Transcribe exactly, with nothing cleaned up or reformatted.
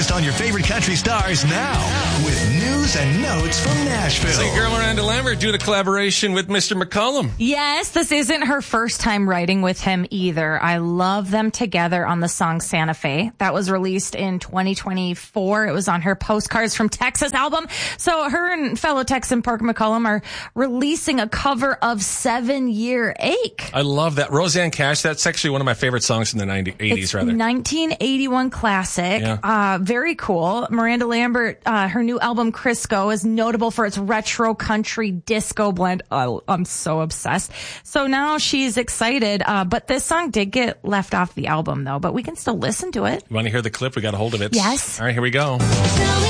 latest on your favorite country stars now with news and notes from Nashville. Singer girl Miranda Lambert doing a collaboration with Mister McCollum. Yes, this isn't her first time writing with him either. I love them together on the song Santa Fe. That was released in twenty twenty-four. It was on her Postcards from Texas album. So her and fellow Texan Parker McCollum are releasing a cover of Seven Year Ache. I love that. Roseanne Cash, that's actually one of my favorite songs in the nineties, eighties It's rather. nineteen eighty-one classic. Yeah. Uh, very cool. Miranda Lambert, uh, her new album Crisco is notable for its retro country disco blend. Oh, I'm so obsessed. So now she's excited. Uh, but this song did get left off the album though, but we can still listen to it. You want to hear the clip? We got a hold of it. Yes. All right, here we go. Tell me